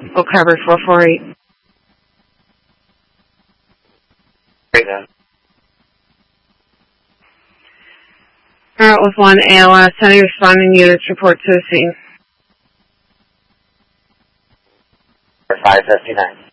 Oak Harbor 448. Right now. Alright, with 1 ALS, any responding units report to the scene. For 559.